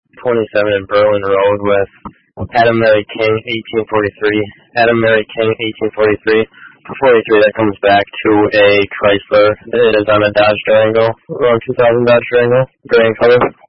27 in Berlin Road with Adam Mary King, 1843. Adam Mary King, 1843. For 43, that comes back to a Chrysler. It is on a Dodge Durango, around 2000 Dodge Durango, gray in color.